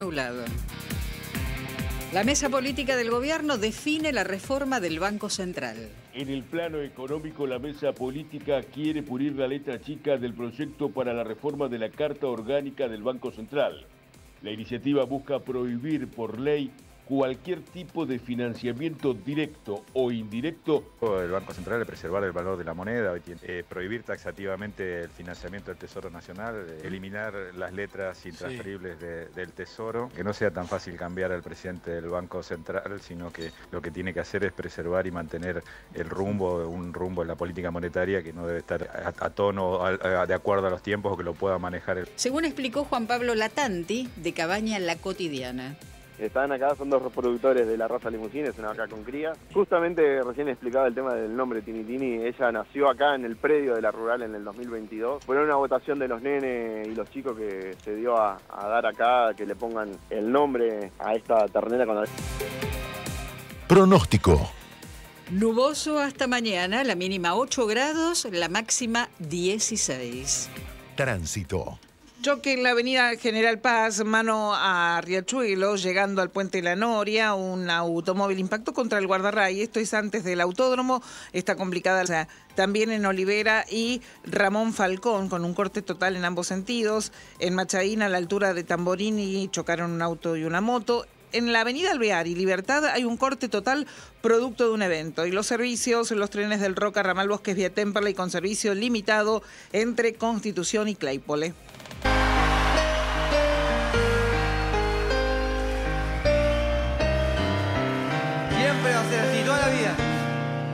Nublado. La mesa política del gobierno define la reforma del Banco Central. En el plano económico, la mesa política quiere pulir la letra chica del proyecto para la reforma de la Carta Orgánica del Banco Central. La iniciativa busca prohibir por ley cualquier tipo de financiamiento directo o indirecto. El Banco Central es preservar el valor de la moneda, prohibir taxativamente el financiamiento del Tesoro Nacional, eliminar las letras intransferibles del Tesoro, que no sea tan fácil cambiar al presidente del Banco Central, sino que lo que tiene que hacer es preservar y mantener el rumbo, un rumbo en la política monetaria que no debe estar a tono, de acuerdo a los tiempos, o que lo pueda manejar. Según explicó Juan Pablo Latanti, de Cabaña La Cotidiana. Están acá, son dos reproductores de la raza limusines, una acá con cría. Justamente recién explicaba el tema del nombre Tini Tini. Ella nació acá en el predio de la rural en el 2022. Fue una votación de los nenes y los chicos que se dio a dar acá, que le pongan el nombre a esta ternera con la... Pronóstico. Nuboso hasta mañana, la mínima 8 grados, la máxima 16. Tránsito. Choque en la avenida General Paz, mano a Riachuelo, llegando al puente La Noria, un automóvil impactó contra el guardarray. Esto es antes del autódromo, está complicada. O sea, también en Olivera y Ramón Falcón, con un corte total en ambos sentidos. En Machaína, a la altura de Tamborini, chocaron un auto y una moto. En la avenida Alvear y Libertad hay un corte total producto de un evento. Y los servicios, los trenes del Roca, Ramal Bosques, vía Temperley, con servicio limitado entre Constitución y Claypole.